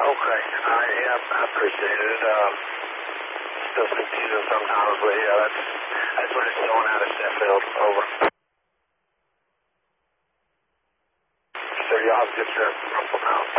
Okay. Yeah, I appreciate it. Still confusing sometimes, but yeah, that's what it's showing out of Sheffield. Over. So y'all get your rumble now.